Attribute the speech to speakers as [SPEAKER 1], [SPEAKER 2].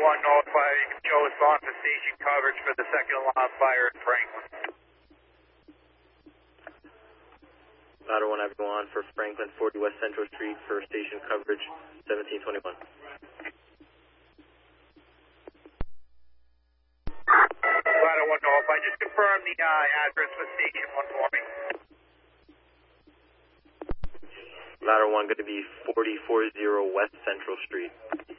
[SPEAKER 1] 1 notify Joe is on for station coverage for the second alarm fire in Franklin.
[SPEAKER 2] Ladder 1, I go on for Franklin, 40 West Central Street for station coverage, 1721.
[SPEAKER 1] Ladder 1 notify, just confirm the address for station 1 for me.
[SPEAKER 2] Ladder 1 going to be 4040 West Central Street.